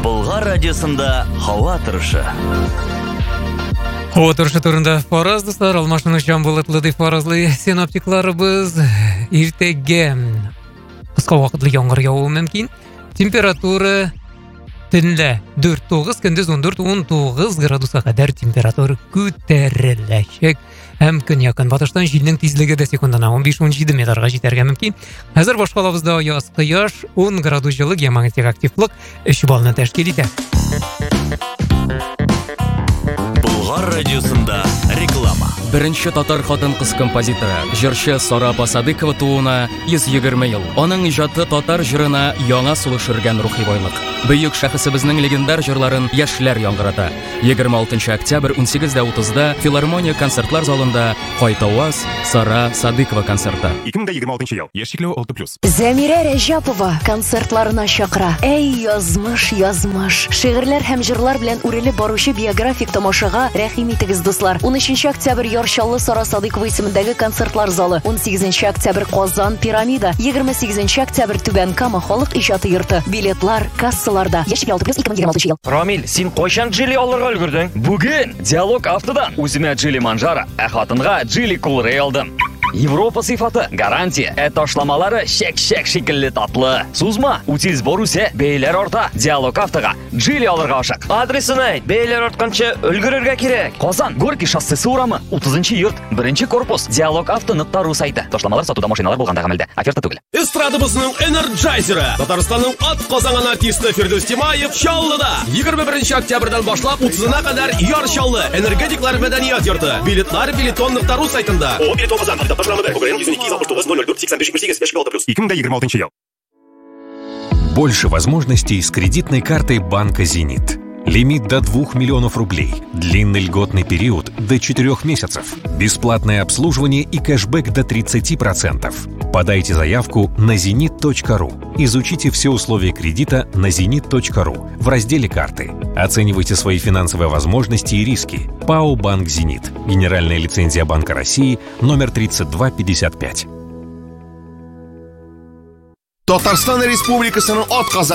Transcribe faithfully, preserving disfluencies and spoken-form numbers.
Болгар радиосында һава торышы. Һава торышы турында фараз дуслар, алмашының Жамбулатлы ди фаразлы синоптикларыбыз иртәгә кыска вакытлы яңгыр явуы мөмкин. Температура төнлә дүрт тугыз, көндез он дүрт он тугыз градуска кадәр температура күтәреләчәк. Һәм көньяк батыштан җилнең тизлеге дә секундына он биш он җиде метрга җитәргә мөмкин. Хәзер башкалабызда яз кояш, он градус җылы, геомагнитик активлык өч балны тәшкил итә. Болгар радиосында реклама. Беренче татар хатын-кыз композиторы, җырчы Сара Апасадыкова тууына йөз егерме ел. Аның иҗаты татар җырына яңа сулыш өргән рухи байлык. Бөек шәхесебезнең легендар җырларын яшьләр яңгырата. егерме алтынчы октябрь он сигез дә утызда филармония концертлар залында Кайтаваз Сара Садыкова концерты. ике мең егерме алтынчы ел. Яшь чикләве алты плюс. Зәмирә Рәҗәпова концертларына чакыра. Әй язмыш, язмыш. Шигырьләр һәм җырлар белән үрелеп баручы биографик тамашага рәхим итегез, дуслар. унөченче октябрь Ярчаллы Сара Садыкова исемендәге концертлар залы. он сигезенче октябрь Казан Пирамида. егерме сигезенче октябрь Түбән Кама халык иҗаты йорты. Билетлар кассаларда. Яшь алты плюс ике мең егерме алтынчы ел. Рамил, син кайчан Джили алырга өлгердең? Бүген Диалог автодан үземә Джили Манжара, ә хатынга Джили Кулрей алдым. Европа сыйфаты, гарантия, ә ташламалары шәк-шәк шикелле татлы. Сузма, утиз боруся, бәйләр арта. Диалог автога Джили алырга ашык. Адресын әйт, бәйләр артканчы өлгерергә кирәк. Казан, Горький шоссесы урамы, утызынчы йорт, беренче корпус. Диалог авто нокта ру сайты. Ташламалар сатуда машиналар булганда гамәлдә. Оферта түгел. Эстрадыбызның энерджайзеры, Татарстанның ат казанган артисты Фирдәүс Тимаев Чаллыда. егерме беренче октябрьдән башлап утызына кадәр Ярчаллы энергетиклар мәдәният йорты. Билетлар билетон нокта ру сайтында. О, билет Казан, Татарстанның Украина йөз ике алтмыш тугыз ноль ноль дүрт сиксән биш егерме сигез яшь алты плюс. ике мең егерме алтынчы ел. Больше возможностей с кредитной картой банка «Зенит». Лимит до двух миллионов рублей. Длинный льготный период до четырех месяцев. Бесплатное обслуживание и кэшбэк до тридцати процентов. Подайте заявку на зенит точка ру. Изучите все условия кредита на зенит точка ру в разделе «Карты». Оценивайте свои финансовые возможности и риски. ПАО «Банк Зенит». Генеральная лицензия Банка России номер тридцать два пятьдесят пять. Татарстан Республикасының ат казанган